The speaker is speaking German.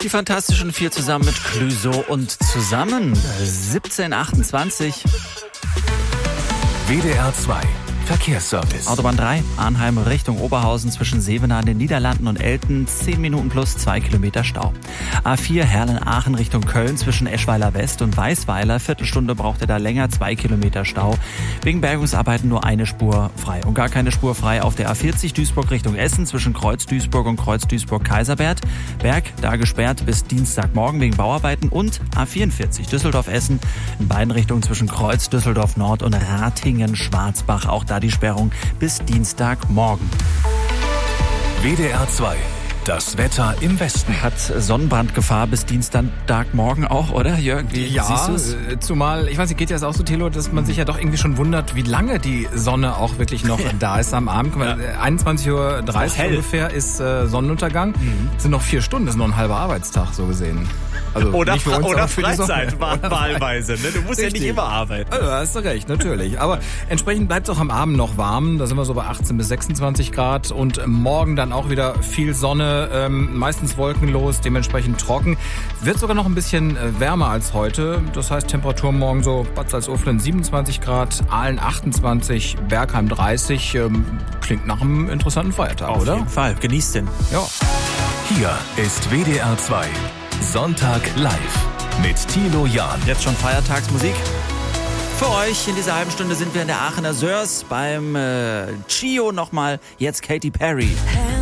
Die Fantastischen Vier zusammen mit Clouseau und zusammen 1728. WDR 2 Verkehrsservice. Autobahn 3, Arnheim Richtung Oberhausen zwischen Sevenaar in den Niederlanden und Elten, 10 Minuten plus 2 Kilometer Stau. A4 Herlen-Aachen Richtung Köln zwischen Eschweiler West und Weißweiler, Viertelstunde braucht ihr da länger, 2 Kilometer Stau. Wegen Bergungsarbeiten nur eine Spur frei und gar keine Spur frei auf der A40 Duisburg Richtung Essen zwischen Kreuz Duisburg und Kreuz Duisburg-Kaisersberg. Da gesperrt bis Dienstagmorgen wegen Bauarbeiten und A44 Düsseldorf-Essen in beiden Richtungen zwischen Kreuz Düsseldorf-Nord und Ratingen-Schwarzbach. Auch da die Sperrung bis Dienstagmorgen. WDR 2. Das Wetter im Westen. Hat Sonnenbrandgefahr bis Dienstagmorgen auch, oder Jörg? Ja, zumal, ich weiß nicht, geht ja auch so, Thilo, dass man sich ja doch irgendwie schon wundert, wie lange die Sonne auch wirklich noch da ist am Abend. 21:30 Uhr ungefähr ist Sonnenuntergang. Das sind noch 4 Stunden, das ist noch ein halber Arbeitstag, so gesehen. Also oder nicht für uns, oder für die Freizeit, wahlweise. Ne? Du musst Richtig. ja nicht immer arbeiten. Also, da hast du recht, natürlich. Aber entsprechend bleibt es auch am Abend noch warm. Da sind wir so bei 18 bis 26 Grad. Und morgen dann auch wieder viel Sonne, meistens wolkenlos, dementsprechend trocken. Wird sogar noch ein bisschen wärmer als heute. Das heißt, Temperatur morgen so Bad Salzuflen 27 Grad, Aalen 28, Bergheim 30. Klingt nach einem interessanten Feiertag, oder? Auf jeden Fall. Genießt den. Ja. Hier ist WDR 2. Sonntag live mit Thilo Jahn. Jetzt schon Feiertagsmusik. Für euch in dieser halben Stunde sind wir in der Aachener Sörs beim Chio nochmal. Jetzt Katy Perry.